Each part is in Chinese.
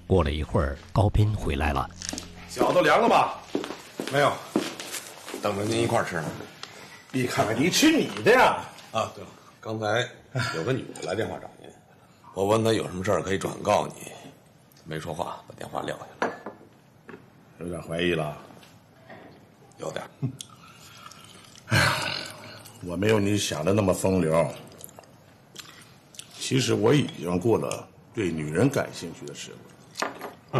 过了一会儿，高斌回来了。 饺子凉了吗？ 没有，等着您一块儿吃呢。 你看看，你吃你的呀！ 啊，对了，刚才有个女的来电话找您，我问她有什么事儿可以转告你，没说话，把电话撂下了。 有点怀疑了？ 有点。 哎呀，我没有你想的那么风流。其实我已经过了对女人感兴趣的时候。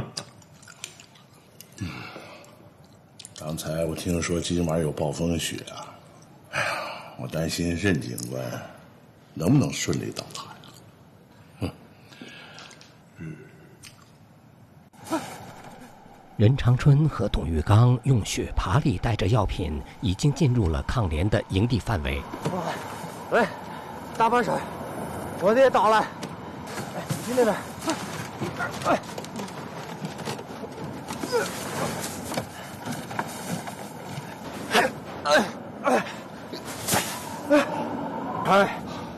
刚才我听说今晚有暴风雪啊，哎呀，我担心任警官能不能顺利到达呀？ 任长春和董玉刚用雪爬里带着药品，已经进入了抗联的营地范围。 喂，大帮手，我的也倒了。哎，你去那边。哎。哎，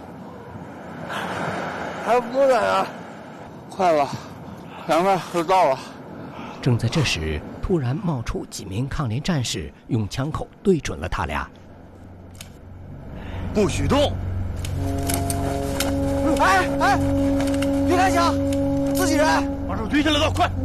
还不远啊，快了，前面就到了。 正在这时，突然冒出几名抗联战士，用枪口对准了他俩。 不许动！哎哎，别开枪，自己人，把手举起来走，快！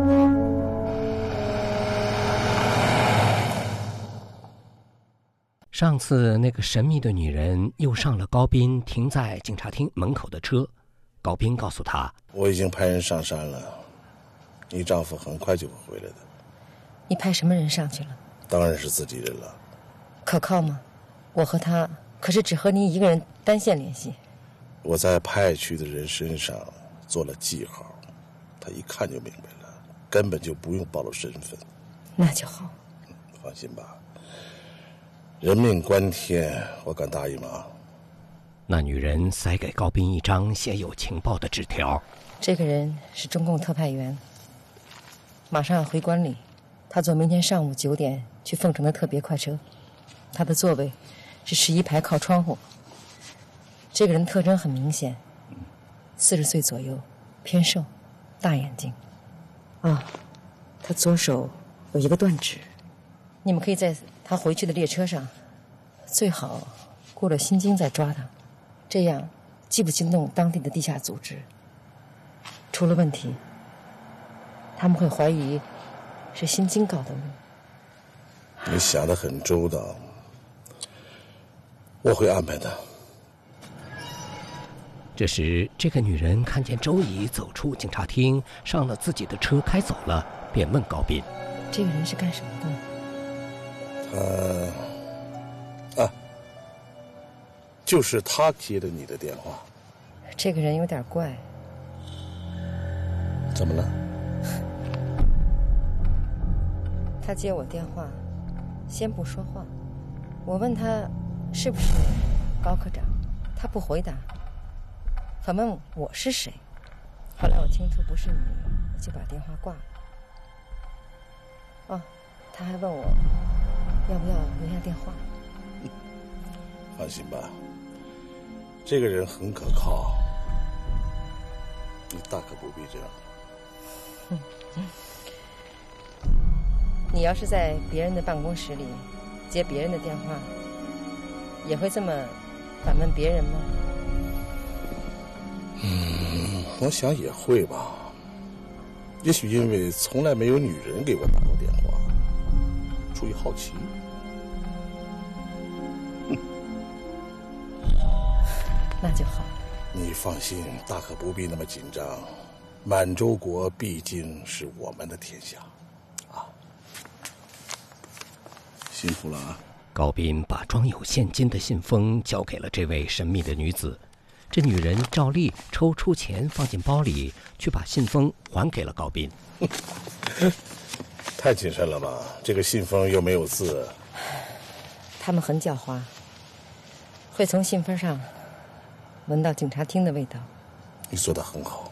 上次那个神秘的女人又上了高斌停在警察厅门口的车。高斌告诉他， 我已经派人上山了，你丈夫很快就会回来的。 你派什么人上去了？ 当然是自己人了。 可靠吗？我和他可是只和您一个人单线联系。 我在派去的人身上做了记号，他一看就明白了，根本就不用暴露身份。 那就好。 放心吧，人命关天，我敢答应吗？ 那女人塞给高斌一张写有情报的纸条。 这个人是中共特派员，马上要回关里，他坐明天上午9点去凤城的特别快车，他的座位是11排靠窗户。这个人特征很明显，40岁左右，偏瘦，大眼睛。啊，他左手有一个断指。你们可以在他回去的列车上，最好过了新京再抓他，这样既不惊动当地的地下组织，出了问题他们会怀疑是新京搞的误。 你想得很周到，我会安排的。 这时，这个女人看见周乙走出警察厅，上了自己的车开走了，便问高斌：“ 这个人是干什么的？” 就是他接的你的电话。 这个人有点怪。 怎么了？ 他接我电话，先不说话。我问他是不是高科长，他不回答，反问我是谁。后来我听出不是你，就把电话挂了。哦，他还问我要不要留下电话。 放心吧，这个人很可靠，你大可不必这样。 你要是在别人的办公室里接别人的电话，也会这么反问别人吗？ 我想也会吧。也许因为从来没有女人给我打过电话，出于好奇。 那就好。 你放心，大可不必那么紧张。满洲国毕竟是我们的天下，啊，辛苦了啊！ 高斌把装有现金的信封交给了这位神秘的女子，这女人照例抽出钱放进包里，却把信封还给了高斌。 太谨慎了吧？这个信封又没有字。 他们很狡猾，会从信封上闻到警察厅的味道。 你做得很好。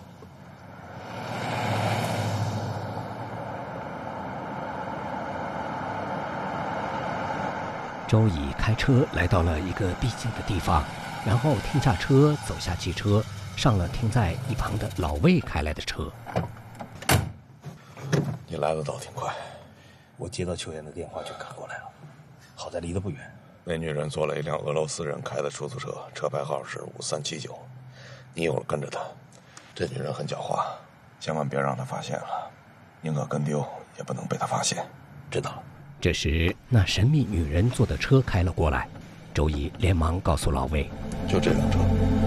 周乙开车来到了一个必经的地方，然后停下车，走下汽车，上了停在一旁的老魏开来的车。 你来的倒挺快。 我接到秋妍的电话就赶过来了，好在离得不远。 那女人坐了一辆俄罗斯人开的出租车，车牌号是5379。你有了跟着她，这女人很狡猾，千万别让她发现了，宁可跟丢也不能被她发现。 知道了。 这时，那神秘女人坐的车开了过来，周乙连忙告诉老魏： 就这辆车。